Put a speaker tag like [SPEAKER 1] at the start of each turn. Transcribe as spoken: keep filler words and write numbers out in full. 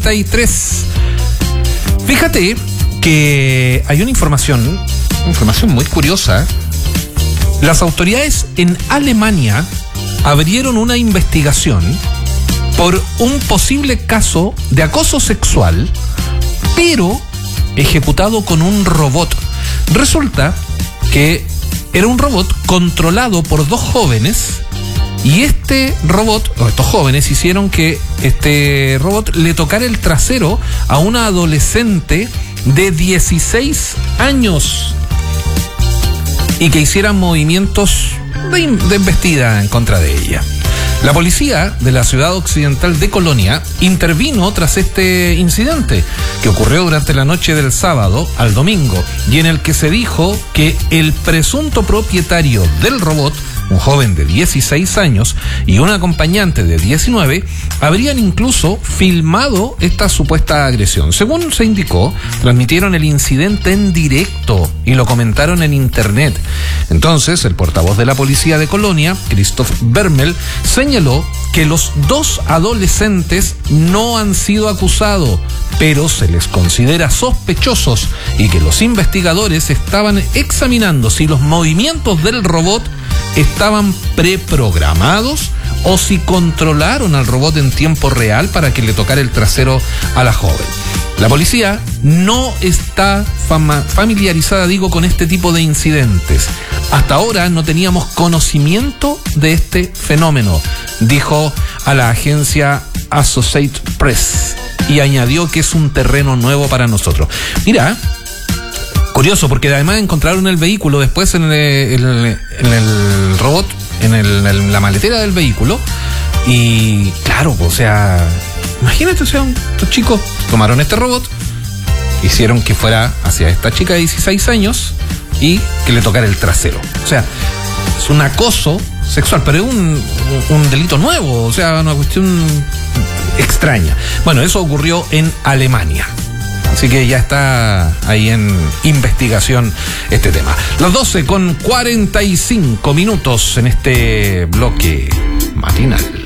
[SPEAKER 1] cuarenta y tres. Fíjate que hay una información, información muy curiosa. Las autoridades en Alemania abrieron una investigación por un posible caso de acoso sexual, pero ejecutado con un robot. Resulta que era un robot controlado por dos jóvenes, y este robot, o estos jóvenes, hicieron que este robot le tocara el trasero a una adolescente de dieciséis años y que hicieran movimientos de, de embestida en contra de ella. La policía de la ciudad occidental de Colonia intervino tras este incidente que ocurrió durante la noche del sábado al domingo, y en el que se dijo que el presunto propietario del robot, un joven de dieciséis años y un acompañante de diecinueve, habrían incluso filmado esta supuesta agresión. Según se indicó, transmitieron el incidente en directo y lo comentaron en internet. Entonces, el portavoz de la policía de Colonia, Christoph Bermel, señaló que los dos adolescentes no han sido acusados, pero se les considera sospechosos, y que los investigadores estaban examinando si los movimientos del robot estaban preprogramados o si controlaron al robot en tiempo real para que le tocara el trasero a la joven. La policía no está fama, familiarizada, digo, con este tipo de incidentes. Hasta ahora no teníamos conocimiento de este fenómeno, dijo a la agencia Associated Press, y añadió que es un terreno nuevo para nosotros. Mira, curioso, porque además encontraron el vehículo después en el, el, en el robot, en, el, en la maletera del vehículo, y claro, o sea, imagínate, o sea, estos chicos tomaron este robot, hicieron que fuera hacia esta chica de dieciséis años y que le tocara el trasero. O sea, es un acoso sexual, pero es un, un delito nuevo, o sea, una cuestión extraña. Bueno, eso ocurrió en Alemania. Así que ya está ahí en investigación este tema. Las doce con cuarenta y cinco minutos en este bloque matinal.